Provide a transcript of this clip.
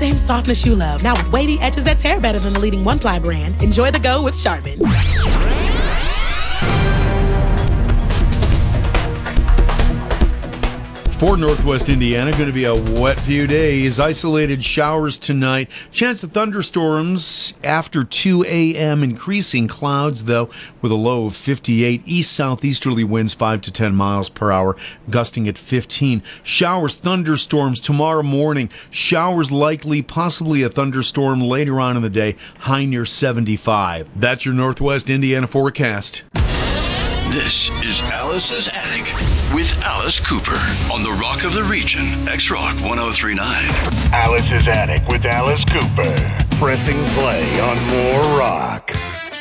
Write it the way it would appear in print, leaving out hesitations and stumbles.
same softness you love, now with wavy edges that tear better than the leading one-ply brand. Enjoy the go with Charmin. For Northwest Indiana, going to be a wet few days. Isolated showers tonight. Chance of thunderstorms after 2 a.m. Increasing clouds, though, with a low of 58. East-southeasterly winds 5 to 10 miles per hour, gusting at 15. Showers, thunderstorms tomorrow morning. Showers likely, possibly a thunderstorm later on in the day. High near 75. That's your Northwest Indiana forecast. This is Alice's Attic with Alice Cooper on the Rock of the Region, X-Rock 1039. Alice's Attic with Alice Cooper. Pressing play on more rock.